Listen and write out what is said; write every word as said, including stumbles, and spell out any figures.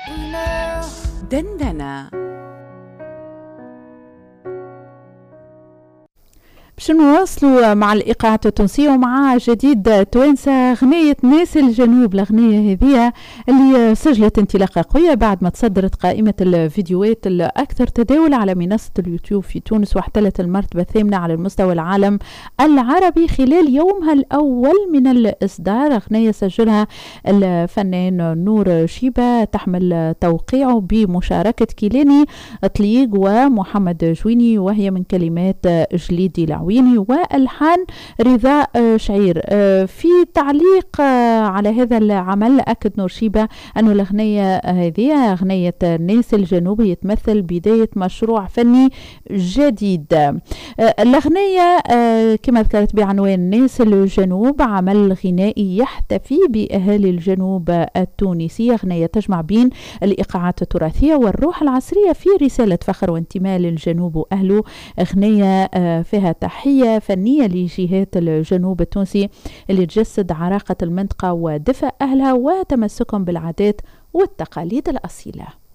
دندنة. باش نواصلوا مع الإيقاعات التونسية ومع جديد توانسة، أغنية ناس الجنوب. الأغنية هذه اللي سجلت انطلاقة قوية بعد ما تصدرت قائمة الفيديوهات الأكثر تداول على منصة اليوتيوب في تونس، واحتلت المرتبة الثامنة على المستوى العالم العربي خلال يومها الأول من الإصدار. أغنية سجلها الفنان نور شيبة تحمل توقيعه بمشاركة كيلاني طليق ومحمد جويني، وهي من كلمات جليدي لعويني والحان رضا شعير. في تعليق على هذا العمل اكد نور شيبة انه الاغنيه هذه اغنيه ناس الجنوب هي تمثل بدايه مشروع فني جديد. الاغنيه كما ذكرت بعنوان ناس الجنوب عمل غنائي يحتفي باهالي الجنوب التونسي، اغنيه تجمع بين الايقاعات التراثيه والروح العصريه في رساله فخر وانتماء للجنوب واهله. اغنيه فيها تحية فنية لجهات الجنوب التونسي اللي تجسد عراقة المنطقة ودفء أهلها وتمسكهم بالعادات والتقاليد الأصيلة.